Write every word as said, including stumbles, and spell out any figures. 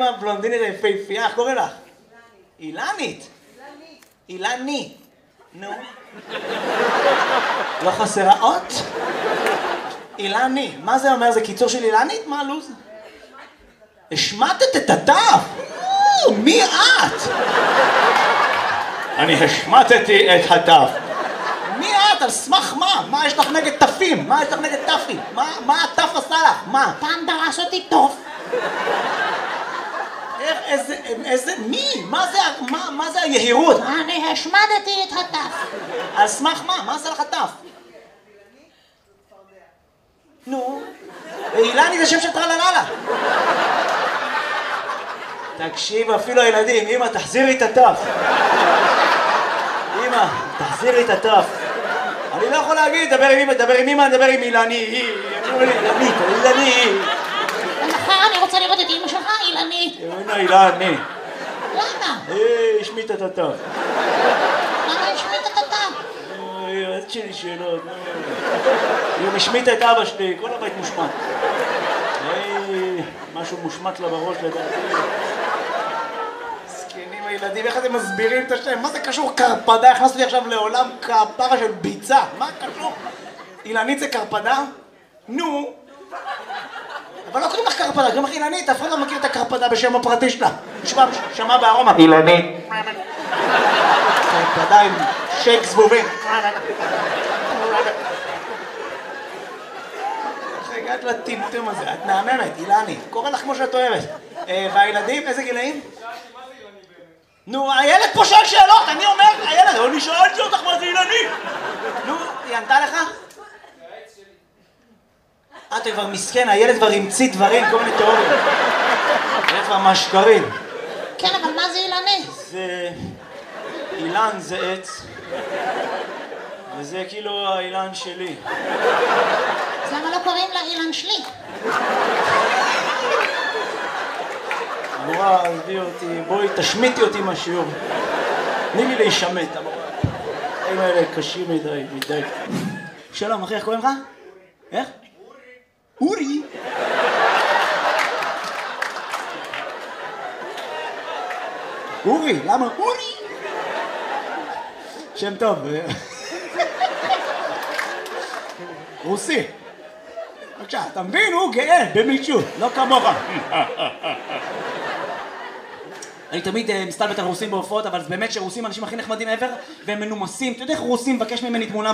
הבלונדינית היפהפייה, איך קוראים לך? אילנית. אילני. נו. לא חסרה אות? אילני. מה זה אומר? זה קיצור של אילנית? מה הלו"ז? השמטת את התף? מי את? אני השמטתי את התף. מי את? על סמך מה? מה יש לך נגד תפים? מה יש לך נגד תפים? מה התף עשה לך? מה? פעם דרש אותי טוב. איך, איזה, איזה, מי? מה זה, מה, מה זה היהירות? אני השמדתי את התף. על סמך מה? מה זה לך התף? נו, אילני זה שם של טרלללה. תקשיב, אפילו הילדים, אמא, תחזירי את התף. אמא, תחזירי את התף. אני לא יכול להגיד, דבר עם אמא, דבר עם אמא, דבר עם אילני. אילנית, אילני. ומחר אני רוצה לראות את אמא שלך, אילנית. הנה, אילני. למה? היי, השמית את התף. למה השמית את התף? אוי, אז שלי שאלות. היא השמיטה את אבא שלי, כל הבית מושמט. היי, משהו מושמט לה בראש לדעתי. זקנים הילדים, איך אתם מסבירים את השם? מה זה קשור קרפדה? הכנסתי עכשיו לעולם קרפרה של ביצה. מה קשור? אילנית זה קרפדה? נו. אבל לא קוראים לך קרפדה, קוראים לך אילנית, אף אחד לא מכיר את הקרפדה בשם הפרטי שלה. נשמע, שמע בארומה. אילנית. קרפדה עם שייק זבובים. איך הגעת לטמטום הזה? את מהממת, אילני. קורא לך כמו שאת אוהבת. והילדים, איזה גילאים? נו, הילד פה שואל שאלות, אני אומר, הילד, אני שאלתי אותך מה זה אילני. נו, היא ענתה לך? אתה כבר מסכן, הילד כבר המציא דברים, כל מיני תיאוריות. הילד כבר מהשקרים. כן, אבל מה זה אילני? זה... אילן זה עץ, וזה כאילו האילן שלי. אז למה לא קוראים לה אילן שלי? המורה, עזבי אותי, בואי תשמיטי אותי מהשיעור. תני לי להישמט, המורה. הדברים האלה קשים מדי, מדי. שלום, אחי, איך קוראים לך? איך? אורי. אורי, למה? אורי. שם טוב. רוסי. בבקשה, אתה מבין? הוא גאה במישהו, לא כמוך. אני תמיד מסתלבט על רוסים בהופעות, אבל זה באמת שרוסים אנשים הכי נחמדים ever, והם מנומסים. אתה יודע איך רוסים מבקש ממני תמונה